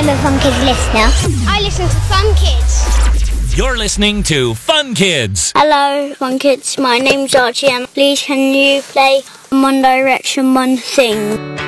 I'm a Fun Kids listener. I listen to Fun Kids. You're listening to Fun Kids. Hello, Fun Kids. My name's Archie, and please can you play One Direction One Thing?